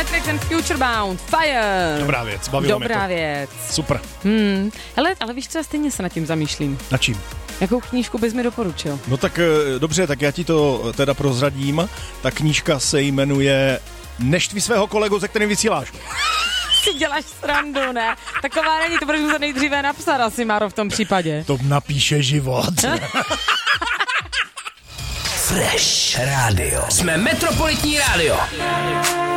Matrix and Futurebound, Fire. Dobrá věc, bavilo mě to. Dobrá věc. Super. Hele, ale víš co, stejně se nad tím zamýšlím. Na čím? Jakou knížku bys mi doporučil? No tak dobře, tak já ti to teda prozradím. Ta knížka se jmenuje Neštvi svého kolegu, se kterým vysíláš. Si děláš srandu, ne? Taková není, to budeš muset nejdříve napsat asi, Máro, v tom případě. To napíše život. Fresh Radio. Jsme Metropolitní rádio.